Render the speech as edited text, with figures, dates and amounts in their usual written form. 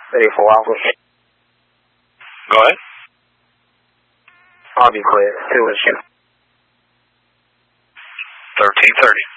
Ready for Alpha. Go ahead. I'll be clear. 2 issue. 1330.